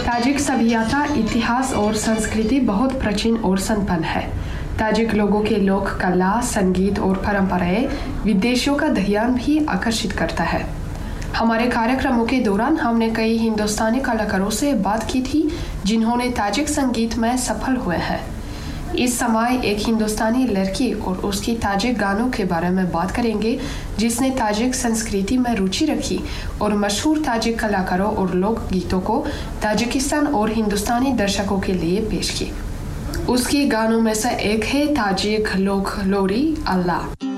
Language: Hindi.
ताजिक सभ्यता, इतिहास और संस्कृति बहुत प्राचीन और संपन्न है। ताजिक लोगों के लोक कला, संगीत और परंपराएं विदेशियों का ध्यान भी आकर्षित करता है। हमारे कार्यक्रमों के दौरान हमने कई हिंदुस्तानी कलाकारों से बात की थी जिन्होंने ताजिक संगीत में सफल हुए हैं। इस समय एक हिंदुस्तानी लड़की और उसकी ताजिक गानों के बारे में बात करेंगे जिसने ताजिक संस्कृति में रुचि रखी और मशहूर ताजिक कलाकारों और लोक गीतों को ताजिकिस्तान और हिंदुस्तानी दर्शकों के लिए पेश की। उसके गानों में से एक है ताजिक लोक लोरी अल्लाह।